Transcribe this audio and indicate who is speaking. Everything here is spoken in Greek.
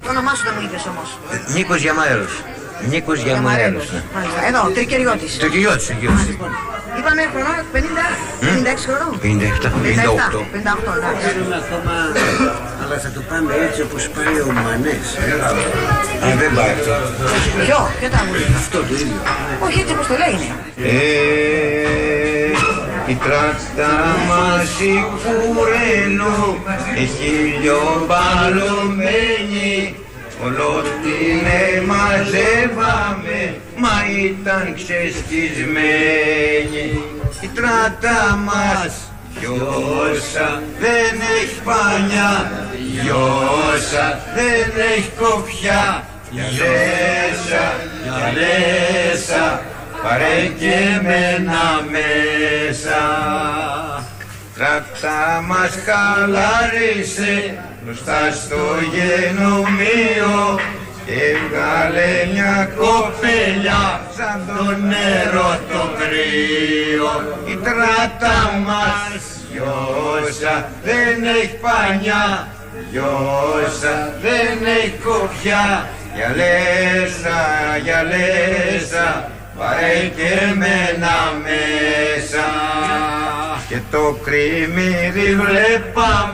Speaker 1: Το όνομά σου δεν μου είπες όμως.
Speaker 2: Νίκος Γιαμαέλος. Νίκος Γιαμαέλος.
Speaker 1: Εδώ, Τρικυριώτης.
Speaker 2: Τρικυριώτης.
Speaker 1: Είπαμε χρονό 56 χρονών.
Speaker 2: 57, 58.
Speaker 1: 58, εντάξει.
Speaker 3: Θέλουμε ακόμα, αλλά θα το πάμε έτσι όπως πάει ο Μανές.
Speaker 2: Δεν πάει αυτό.
Speaker 1: Ποιο τραγούδι?
Speaker 3: Αυτό το ίδιο.
Speaker 1: Όχι, έτσι όπως το λέει είναι.
Speaker 2: Η τράκτα μας η κουρένο έχει λιωμπαλωμένη. Όλο την μαζεύαμε, μα ήταν ξεστισμένη. Η τράτα μας γιώσα δεν έχει πανιά, γιώσα δεν έχει κοφιά. Γιαλέσα, γιαλέσα, πάρε και εμένα μέσα. Τράτα μας χαλάρισε μπροστά στο γενομείο και βγάλε μια κοπέλια σαν το νερό το κρύο. Η τράτα μας γιώσα δεν έχει πανιά, γιώσα δεν έχει κοφιά. Γιαλέσα, γιαλέσα, πάρε και εμένα μέσα. Και το κρυμμύδι βλέπαμε